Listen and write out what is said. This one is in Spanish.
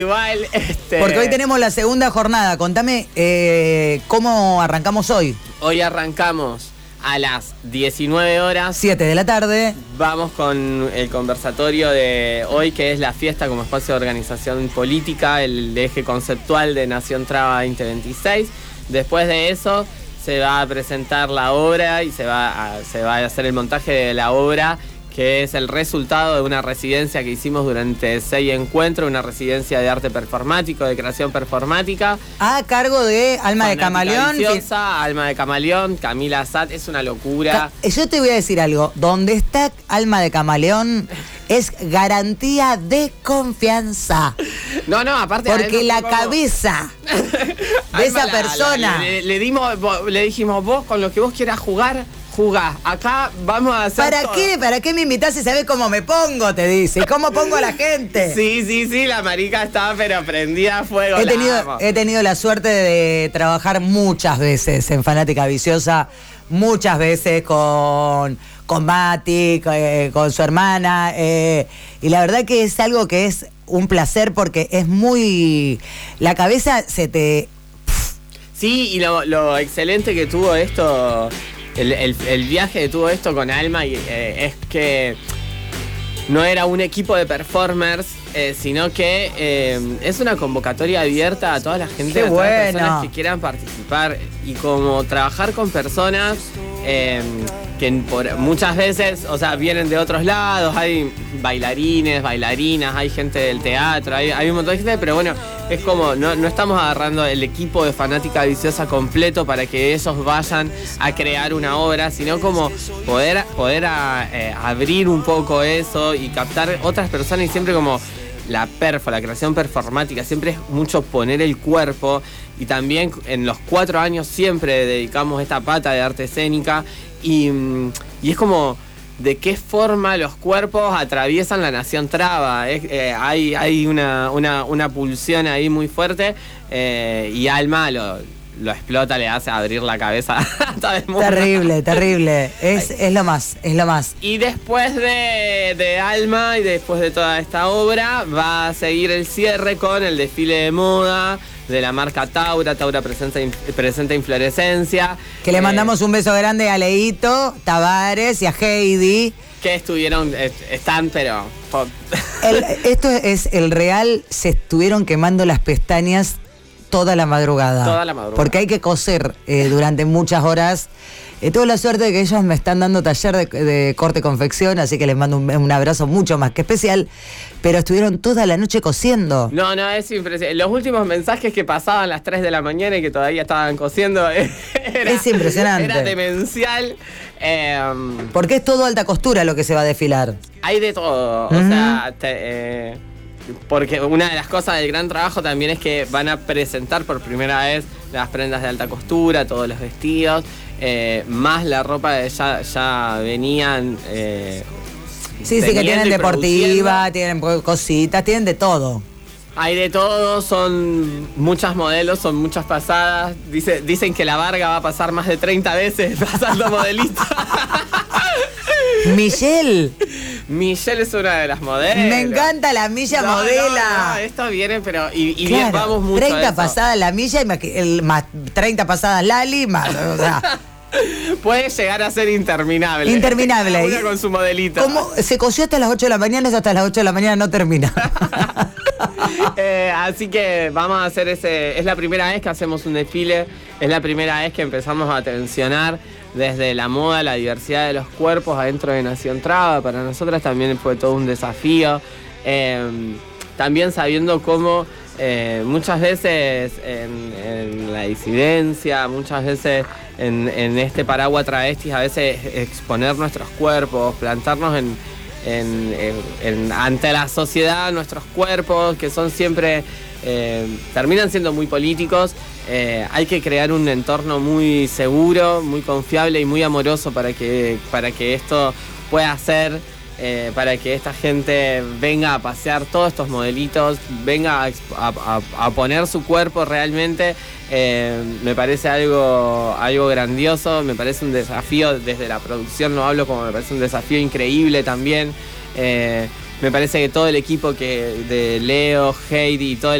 Igual, Porque hoy tenemos la segunda jornada. Contame cómo arrancamos hoy. Hoy arrancamos a las 19 horas. 7 de la tarde. Vamos con el conversatorio de hoy, que es la fiesta como espacio de organización política, el eje conceptual de Nación Traba 2026. Después de eso se va a presentar la obra y se va a hacer el montaje de la obra, que es el resultado de una residencia que hicimos durante 6 encuentros, una residencia de arte performático, de creación performática. A cargo de Alma de Camaleón. Viciosa, Alma de Camaleón, Camila Assad, es una locura. Yo te voy a decir algo, donde está Alma de Camaleón es garantía de confianza. No, aparte... Porque la cabeza de esa persona... Le dijimos, vos con lo que vos quieras jugar... Jugá, acá vamos a hacer todo. ¿Para qué me invitás si sabés cómo me pongo? Te dice. ¿Cómo pongo a la gente? Sí, la marica estaba pero prendida a fuego. He tenido la suerte de trabajar muchas veces en Fanática Viciosa, muchas veces con Mati, con su hermana, y la verdad que es algo que es un placer porque es muy... La cabeza se te... Sí, y lo excelente que tuvo esto... El viaje que tuvo esto con Alma es que no era un equipo de performers, sino que es una convocatoria abierta a toda la gente, a todas las personas que quieran participar. Y como trabajar con personas que muchas veces, o sea, vienen de otros lados, hay bailarines, bailarinas, hay gente del teatro, hay un montón de gente, pero bueno, es como, no estamos agarrando el equipo de Fanática Viciosa completo para que ellos vayan a crear una obra, sino como poder abrir un poco eso y captar otras personas, y siempre como la creación performática, siempre es mucho poner el cuerpo, y también en los 4 años siempre dedicamos esta pata de arte escénica, y es como de qué forma los cuerpos atraviesan la Nación Traba. Hay una pulsión ahí muy fuerte, y Alma lo explota, le hace abrir la cabeza a todo el mundo. Terrible. Es lo más. Y después de Alma y después de toda esta obra, va a seguir el cierre con el desfile de moda de la marca Taura presenta Inflorescencia. Que le mandamos un beso grande a Leito Tavares y a Heidi. Que están, pero... Esto es el real, se estuvieron quemando las pestañas toda la madrugada. Porque hay que coser durante muchas horas. Tuve la suerte de que ellos me están dando taller de corte-confección, así que les mando un abrazo mucho más que especial. Pero estuvieron toda la noche cosiendo. No, es impresionante. Los últimos mensajes que pasaban a las 3 de la mañana y que todavía estaban cosiendo, es impresionante. Era demencial. Porque es todo alta costura lo que se va a desfilar. Hay de todo. O sea, porque una de las cosas del gran trabajo también es que van a presentar por primera vez las prendas de alta costura, todos los vestidos, más la ropa de ya venían. Sí, que tienen deportiva, tienen cositas, tienen de todo. Hay de todo, son muchas modelos, son muchas pasadas. Dicen que la Varga va a pasar más de 30 veces pasando modelista. Michelle es una de las modelos. Me encanta la milla modela. No, esto viene, pero... Y claro, bien, vamos mucho 30 pasadas la milla y más 30 pasadas Lali, más... O sea, puede llegar a ser interminable. Una con su modelito. Como se cosió hasta las 8 de la mañana, es hasta las 8 de la mañana no termina. Así que vamos a hacer es la primera vez que hacemos un desfile, es la primera vez que empezamos a tensionar desde la moda, la diversidad de los cuerpos adentro de Nación Traba. Para nosotras también fue todo un desafío. También sabiendo cómo muchas veces en la disidencia, muchas veces en este paraguas travestis, a veces exponer nuestros cuerpos, plantarnos ante la sociedad, nuestros cuerpos, que son siempre, terminan siendo muy políticos. Hay que crear un entorno muy seguro, muy confiable y muy amoroso para que esto pueda ser, para que esta gente venga a pasear todos estos modelitos, venga a poner su cuerpo realmente. Me parece algo grandioso, me parece un desafío desde la producción, lo hablo como me parece un desafío increíble también. Me parece que todo el equipo de Leo, Heidi y todo